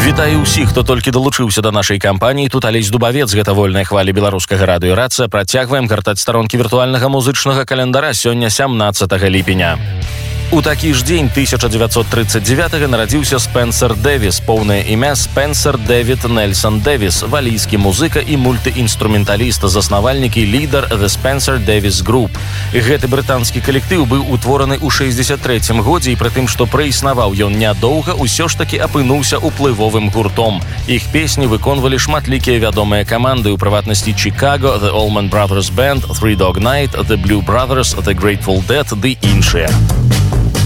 Вітаю ўсіх, хто толькі далучыўся да нашай кампаніі. Тут Алесь Дубавец, гэта вольная хваля беларускага радыё «Рацыя». Працягваем гартаць старонкі віртуальнага музычнага календара. Сёння 17 ліпеня. У такі ж дзень 1939 нарадзіўся Спенсер Дэвіс, поўнае імя Спенсер Дэвід Нельсон Дэвіс, валійскі музыка і мультыінструменталіст, заснавальнік і лідар The Spencer Davis Group. Гэты брытанскі калектыў быў утвораны ў 63 годзе і пры тым, што праіснаваў ён нядоўга, усё ж такі апынуўся уплывовым гуртом. Іх песні выконвалі шматлікія вядомыя каманды, у прыватнасці Chicago, The Allman Brothers Band, Three Dog Night, The Blue Brothers, The Grateful Dead ды іншыя.